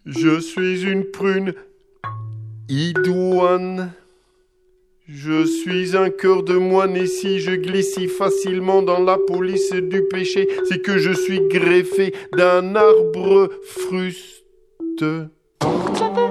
Je suis une prune idoine. Je suis un cœur de moine et si je glisse si facilement dans la police du péché, c'est que je suis greffé d'un arbre fruste.